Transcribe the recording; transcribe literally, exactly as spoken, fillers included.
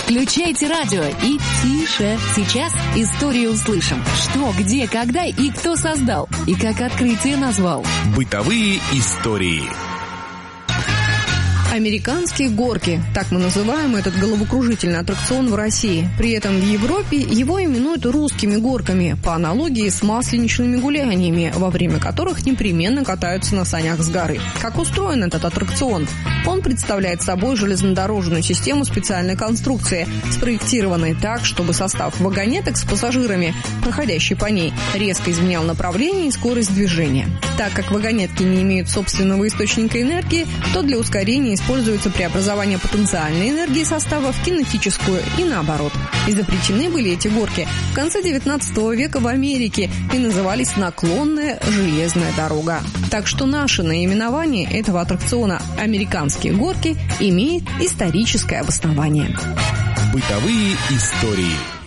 Включайте радио и тише. Сейчас историю услышим. Что, где, когда и кто создал. И как открытие назвал. Бытовые истории. Американские горки. Так мы называем этот головокружительный аттракцион в России. При этом в Европе его именуют русскими горками, по аналогии с масленичными гуляниями, во время которых непременно катаются на санях с горы. Как устроен этот аттракцион? Он представляет собой железнодорожную систему специальной конструкции, спроектированной так, чтобы состав вагонеток с пассажирами, проходящий по ней, резко изменял направление и скорость движения. Так как вагонетки не имеют собственного источника энергии, то для ускорения используется преобразование потенциальной энергии состава в кинетическую и наоборот. Изобретены были эти горки в конце девятнадцатого века в Америке и назывались «наклонная железная дорога». Так что наше наименование этого аттракциона «Американские горки» имеет историческое обоснование. Бытовые истории.